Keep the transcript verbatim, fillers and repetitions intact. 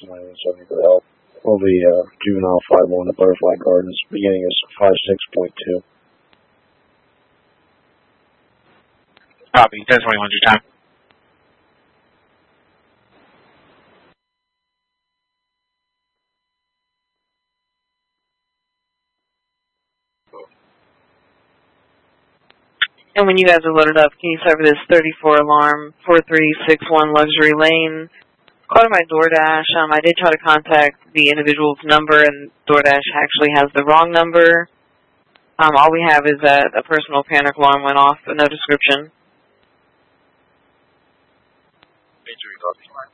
ninety-one seventy for the help. Well, the uh, juvenile five one at Butterfly Gardens, beginning is five six point two. Copy. ten twenty-one's your time. And when you guys are loaded up, can you serve this thirty-four alarm, four three six one Luxury Lane? Call to my DoorDash. Um, I did try to contact the individual's number, and DoorDash actually has the wrong number. Um, all we have is that a personal panic alarm went off, but no description.